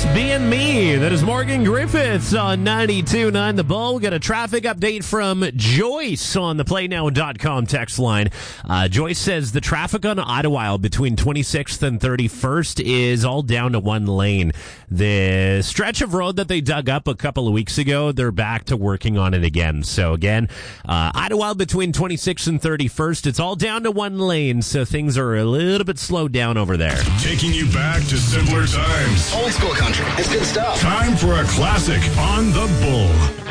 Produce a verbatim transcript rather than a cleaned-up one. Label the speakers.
Speaker 1: Being Me. That is Morgan Griffiths on ninety-two point nine The Bull. Got a traffic update from Joyce on the play now dot com text line. Uh, Joyce says the traffic on Idlewild between twenty-sixth and thirty-first is all down to one lane. The stretch of road that they dug up a couple of weeks ago, they're back to working on it again. So again, uh, Idlewild between twenty-sixth and thirty-first, it's all down to one lane, so things are a little bit slowed down over there.
Speaker 2: Taking you back to simpler times.
Speaker 3: Old school country. It's good stuff.
Speaker 2: Time for a classic on the Bull.